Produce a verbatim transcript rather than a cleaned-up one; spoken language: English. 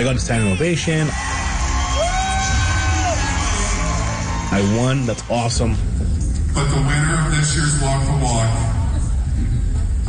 I got a standing ovation. I won. That's awesome. But the winner of this year's